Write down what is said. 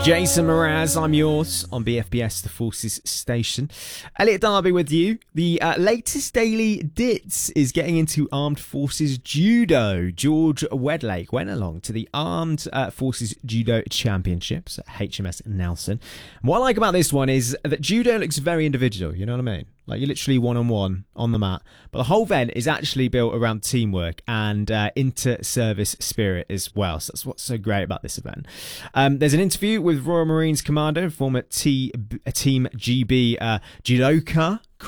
Jason Mraz, I'm yours on BFBS, the Forces Station. Elliot Darby with you. The latest Daily Dits is getting into Armed Forces Judo. George Wedlake went along to the Armed Forces Judo Championships at HMS Nelson. And what I like about this one is that judo looks very individual, you know what I mean? Like you're literally one-on-one on the mat. But the whole event is actually built around teamwork and inter-service spirit as well. So that's what's so great about this event. There's an interview with Royal Marines Commander and former Team GB judoka